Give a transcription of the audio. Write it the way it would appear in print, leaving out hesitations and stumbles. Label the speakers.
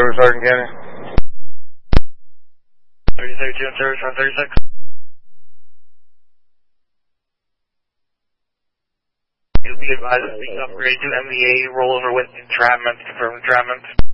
Speaker 1: Service, Sergeant Cannon.
Speaker 2: 3032 in service, 136. You'll be advised to speak upgrade to MVA rollover with entrapment, confirmed entrapment.